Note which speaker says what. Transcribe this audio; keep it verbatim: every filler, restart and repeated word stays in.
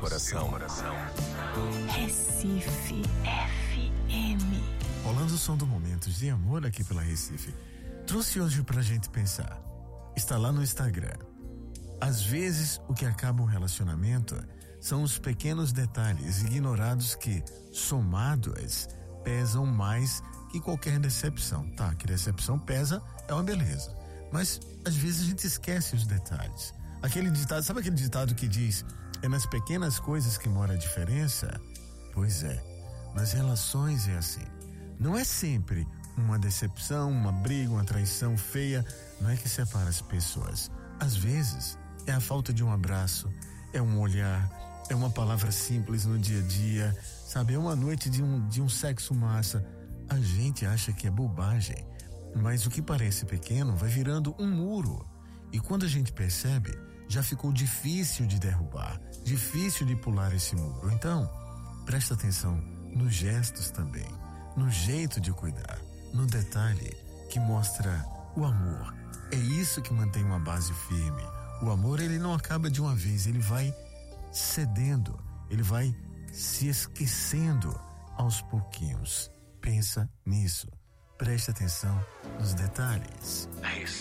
Speaker 1: coração.
Speaker 2: Recife F M.
Speaker 3: Rolando o som do Momentos de Amor aqui pela Recife. Trouxe hoje pra gente pensar. Está lá no Instagram. Às vezes, o que acaba um relacionamento são os pequenos detalhes ignorados que, somados, pesam mais que qualquer decepção. Tá, que decepção pesa, é uma beleza. Mas, às vezes, a gente esquece os detalhes. Aquele ditado, sabe aquele ditado que diz: é nas pequenas coisas que mora a diferença? Pois é, nas relações é assim. Não é sempre uma decepção, uma briga, uma traição feia, não é que separa as pessoas. Às vezes, é a falta de um abraço, é um olhar, é uma palavra simples no dia a dia, sabe? É uma noite de um, de um sexo massa. A gente acha que é bobagem, mas o que parece pequeno vai virando um muro. E quando a gente percebe, já ficou difícil de derrubar, difícil de pular esse muro. Então, presta atenção nos gestos também, no jeito de cuidar, no detalhe que mostra o amor. É isso que mantém uma base firme. O amor, ele não acaba de uma vez, ele vai cedendo, ele vai se esquecendo aos pouquinhos. Pensa nisso. Preste atenção nos detalhes.